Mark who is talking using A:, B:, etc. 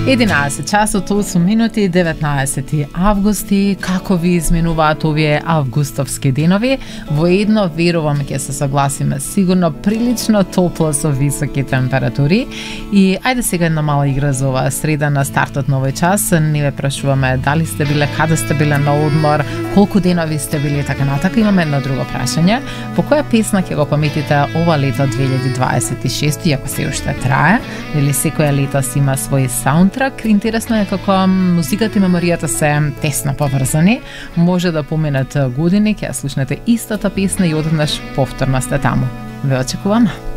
A: 11 часот 8 минути, 19 августи. Како ви изминуваат овие августовски денови? Во едно верувам ќе се согласиме, сигурно прилично топло со високи температури. И ајде сега една мала игра за оваа среда на стартот на овој час. Не ве прашуваме дали сте биле, каде сте биле на одмор, колку денови сте биле, така натака. Имаме едно друго прашање. По која песна ќе го паметите ова лето 2026, иако се уште трае? Или секоја лето си има свој саундтрак? Интересно е како музиката и меморијата се тесно поврзани. Може да поминат години, ќе слушнете истата песна и одеднаш повторно сте таму. Ве очекувам.